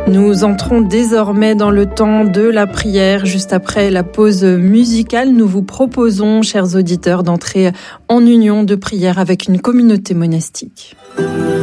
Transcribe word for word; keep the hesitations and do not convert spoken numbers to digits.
Nous entrons désormais dans le temps de la prière. Juste après la pause musicale, nous vous proposons, chers auditeurs, d'entrer en union de prière avec une communauté monastique.